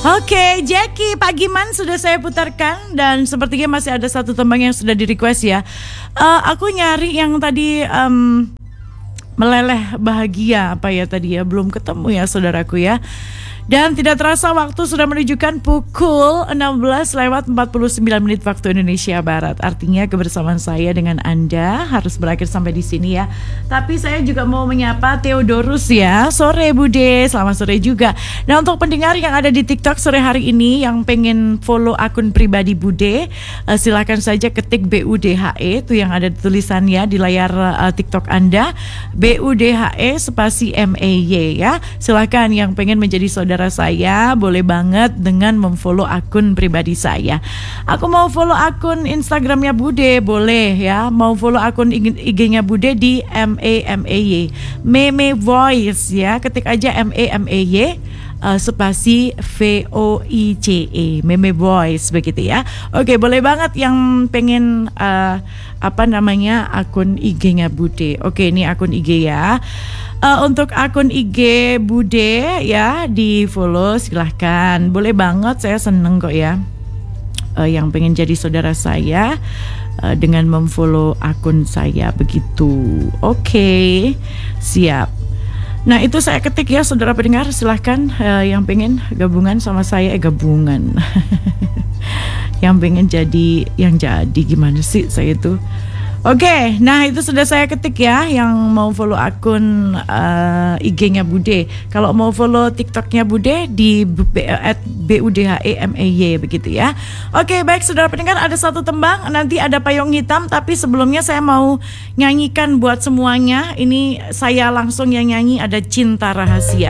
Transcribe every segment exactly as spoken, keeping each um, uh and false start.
Oke, Jackie Pak Giman sudah saya putarkan dan sepertinya masih ada satu tembang yang sudah di request ya. Uh, aku nyari yang tadi um, meleleh bahagia apa ya tadi ya, belum ketemu ya saudaraku ya. Dan tidak terasa waktu sudah menunjukkan pukul enam belas lewat empat puluh sembilan menit waktu Indonesia Barat. Artinya kebersamaan saya dengan Anda harus berakhir sampai di sini ya. Tapi saya juga mau menyapa Theodorus ya. Sore Bude, selamat sore juga. Nah untuk pendengar yang ada di TikTok sore hari ini yang pengen follow akun pribadi Bude, uh, silakan saja ketik B U D H E itu yang ada tulisannya di layar uh, TikTok Anda, B U D H E spasi M E Y ya. Silakan yang pengen menjadi saudara saya boleh banget dengan memfollow akun pribadi saya. Aku mau follow akun Instagramnya Bude boleh ya. Mau follow akun I G-nya Bude di M E M E Y Meme Voice ya. Ketik aja M E M E Y uh, spasi V O I C E Meme Voice begitu ya. Oke boleh banget yang pengen uh, apa namanya akun I G-nya Bude. Oke ini akun I G ya. Uh, untuk akun I G Bude ya di follow silahkan. Boleh banget, saya seneng kok ya uh, yang pengen jadi saudara saya uh, dengan memfollow akun saya begitu. Oke okay, siap. Nah itu saya ketik ya saudara pendengar, silahkan uh, yang pengen gabungan sama saya eh gabungan yang pengen jadi yang jadi gimana sih saya itu. Oke, okay, nah itu sudah saya ketik ya yang mau follow akun uh, I G-nya Bude. Kalau mau follow TikTok-nya Bude di at B U D H E M E Y begitu ya. Oke, okay, baik saudara pendengar, ada satu tembang, nanti ada payung hitam, tapi sebelumnya saya mau nyanyikan buat semuanya. Ini saya langsung yang nyanyi, ada Cinta Rahasia.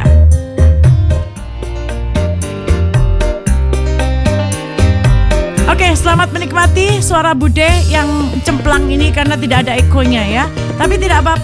Oke, selamat menikmati suara Bude yang cemplang ini karena tidak ada ekonya ya. Tapi tidak apa-apa.